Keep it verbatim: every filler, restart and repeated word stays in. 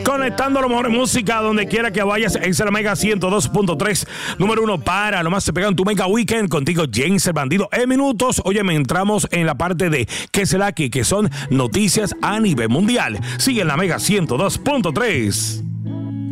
Conectando la mejor música donde quiera que vayas. Es la Mega ciento dos punto tres. Número uno para lo más se pega en tu Mega Weekend. Contigo, James el Bandido. En minutos, oye, me entramos en la parte de ¿Qué será aquí? Que son noticias a nivel mundial. Sigue en la Mega ciento dos punto tres.